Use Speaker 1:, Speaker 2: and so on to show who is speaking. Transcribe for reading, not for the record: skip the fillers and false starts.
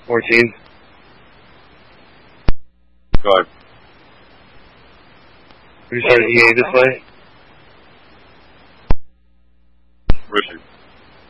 Speaker 1: 14.
Speaker 2: Go ahead.
Speaker 1: We started EA this way.
Speaker 2: Richard.